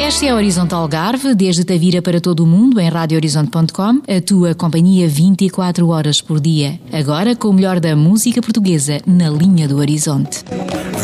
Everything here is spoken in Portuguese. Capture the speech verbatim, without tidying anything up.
Esta é a Horizonte Algarve, desde Tavira para todo o mundo, em radio horizonte ponto com, a tua companhia vinte e quatro horas por dia. Agora com o melhor da música portuguesa na linha do Horizonte.